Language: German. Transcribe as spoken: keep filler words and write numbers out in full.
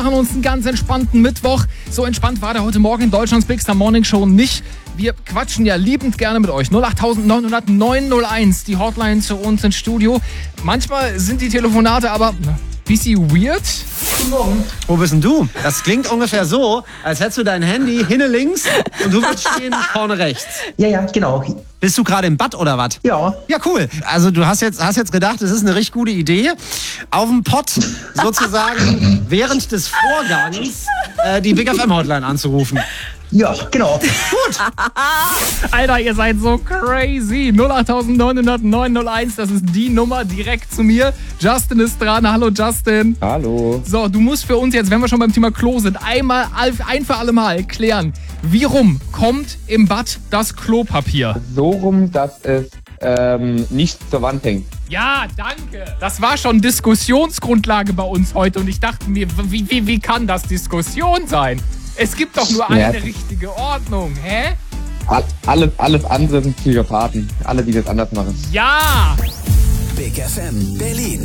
machen uns einen ganz entspannten Mittwoch. So entspannt war der heute Morgen in Deutschlands Big Star Morning Show nicht. Wir quatschen ja liebend gerne mit euch. null acht neun null null neun null eins, die Hotline zu uns ins Studio. Manchmal sind die Telefonate aber ein bisschen weird. Guten Morgen. Wo bist denn du? Das klingt ungefähr so, als hättest du dein Handy hinne links und du würdest stehen vorne rechts. Ja, ja, genau. Bist du gerade im Bad oder was? Ja. Ja, cool. Also du hast jetzt, hast jetzt gedacht, es ist eine richtig gute Idee, auf dem Pott sozusagen während des Vorgangs äh, die Big F M Hotline anzurufen. Ja, genau. Gut. Alter, ihr seid so crazy. null acht neun null null neun null eins, das ist die Nummer direkt zu mir. Justin ist dran. Hallo Justin. Hallo. So, du musst für uns jetzt, wenn wir schon beim Thema Klo sind, einmal ein für alle Mal klären, wie rum kommt im Bad das Klopapier? So rum, dass es ähm, nicht zur Wand hängt. Ja, danke. Das war schon Diskussionsgrundlage bei uns heute und ich dachte mir, wie, wie, wie kann das Diskussion sein? Es gibt doch nur eine Ja. richtige Ordnung, hä? All, alles, alles andere sind Psychopathen. Alle, die das anders machen. Ja! Big F M Berlin.